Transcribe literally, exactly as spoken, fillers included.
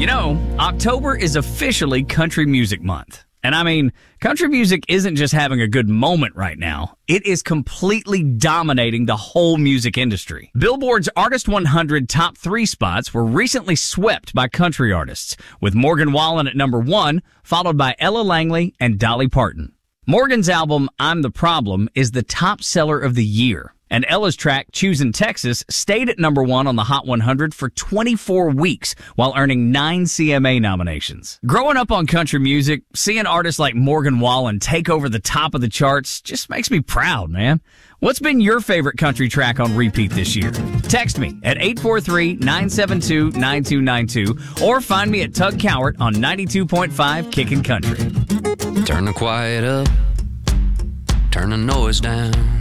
You know, October is officially Country Music Month. And I mean, country music isn't just having a good moment right now. It is completely dominating the whole music industry. Billboard's Artist one hundred top three spots were recently swept by country artists, with Morgan Wallen at number one, followed by Ella Langley and Dolly Parton. Morgan's album, I'm the Problem, is the top seller of the year. And Ella's track, Choosin' Texas, stayed at number one on the Hot one hundred for twenty-four weeks while earning nine C M A nominations. Growing up on country music, seeing artists like Morgan Wallen take over the top of the charts just makes me proud, man. What's been your favorite country track on repeat this year? Text me at eight four three, nine seven two, nine two nine two or find me at Tug Cowart on ninety-two point five Kickin' Country. Turn the quiet up, turn the noise down.